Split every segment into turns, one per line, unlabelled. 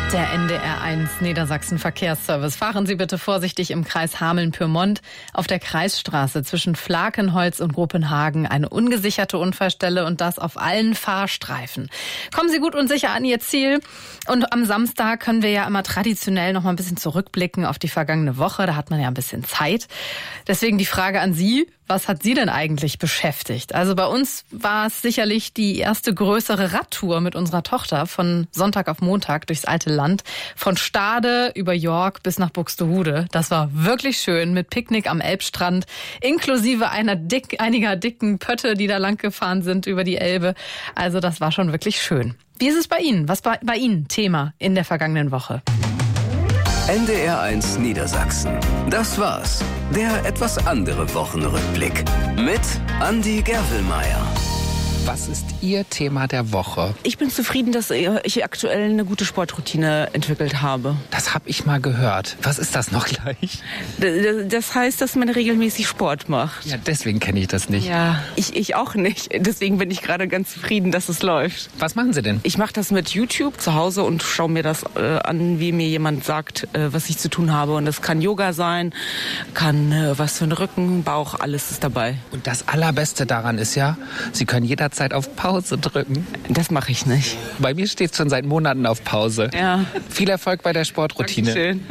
Der NDR1 Niedersachsen Verkehrsservice. Fahren Sie bitte vorsichtig im Kreis Hameln-Pyrmont auf der Kreisstraße zwischen Flakenholz und Gruppenhagen. Eine ungesicherte Unfallstelle und das auf allen Fahrstreifen. Kommen Sie gut und sicher an Ihr Ziel. Und am Samstag können wir ja immer traditionell noch mal ein bisschen zurückblicken auf die vergangene Woche. Da hat man ja ein bisschen Zeit. Deswegen die Frage an Sie. Was hat Sie denn eigentlich beschäftigt? Also bei uns war es sicherlich die erste größere Radtour mit unserer Tochter von Sonntag auf Montag durchs alte Land. Von Stade über York bis nach Buxtehude. Das war wirklich schön mit Picknick am Elbstrand, inklusive einiger dicken Pötte, die da lang gefahren sind über die Elbe. Also das war schon wirklich schön. Wie ist es bei Ihnen? Was war bei Ihnen Thema in der vergangenen Woche?
NDR1 Niedersachsen. Das war's. Der etwas andere Wochenrückblick. Mit Andi Gervelmeier.
Was ist Ihr Thema der Woche?
Ich bin zufrieden, dass ich aktuell eine gute Sportroutine entwickelt habe.
Das habe ich mal gehört. Was ist das noch gleich?
Das heißt, dass man regelmäßig Sport macht.
Ja, deswegen kenne ich das nicht.
Ja, ich auch nicht. Deswegen bin ich gerade ganz zufrieden, dass es läuft.
Was machen Sie denn?
Ich mache das mit YouTube zu Hause und schaue mir das an, wie mir jemand sagt, was ich zu tun habe. Und das kann Yoga sein, kann was für den Rücken, Bauch, alles ist dabei.
Und das Allerbeste daran ist ja, Sie können jederzeit auf Pause drücken.
Das mache ich nicht.
Bei mir steht es schon seit Monaten auf Pause.
Ja.
Viel Erfolg bei der Sportroutine.
Dankeschön.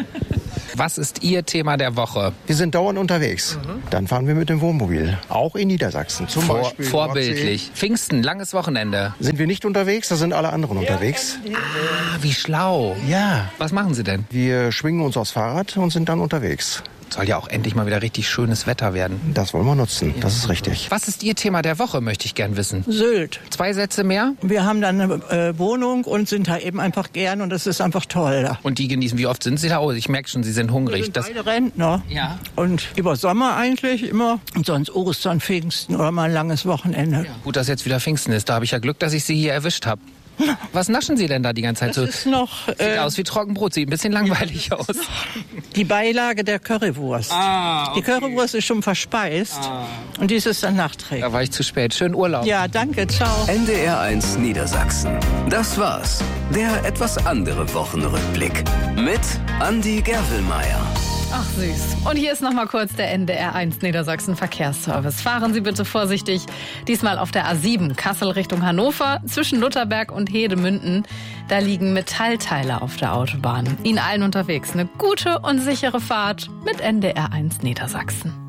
Was ist Ihr Thema der Woche?
Wir sind dauernd unterwegs. Dann fahren wir mit dem Wohnmobil. Auch in Niedersachsen. Zum Beispiel
Vorbildlich. Pfingsten, langes Wochenende.
Sind wir nicht unterwegs, da sind alle anderen unterwegs.
Ah, wie schlau.
Ja.
Was machen Sie denn?
Wir schwingen uns aufs Fahrrad und sind dann unterwegs.
Soll ja auch endlich mal wieder richtig schönes Wetter werden.
Das wollen wir nutzen, das ist richtig.
Was ist Ihr Thema der Woche, möchte ich gern wissen.
Sylt.
2 Sätze mehr?
Wir haben dann eine Wohnung und sind da eben einfach gern und es ist einfach toll da.
Und die genießen, wie oft sind Sie da? Oh, ich merke schon, Sie sind hungrig.
Wir sind beide Rentner.
Ja.
Und über Sommer eigentlich immer. Und sonst Ostern, Pfingsten oder mal ein langes Wochenende.
Ja. Gut, dass jetzt wieder Pfingsten ist. Da habe ich ja Glück, dass ich Sie hier erwischt habe. Was naschen Sie denn da die ganze Zeit so?
Das ist noch,
sieht aus wie Trockenbrot, sieht ein bisschen langweilig aus.
Die Beilage der Currywurst.
Okay.
Die Currywurst ist schon verspeist und dies ist dann nachträglich.
Da war ich zu spät. Schönen Urlaub.
Ja, danke, ciao.
NDR1 Niedersachsen. Das war's. Der etwas andere Wochenrückblick. Mit Andi Gervelmeier.
Ach süß. Und hier ist noch mal kurz der NDR1 Niedersachsen Verkehrsservice. Fahren Sie bitte vorsichtig. Diesmal auf der A7 Kassel Richtung Hannover zwischen Lutherberg und Hedemünden. Da liegen Metallteile auf der Autobahn. Ihnen allen unterwegs eine gute und sichere Fahrt mit NDR1 Niedersachsen.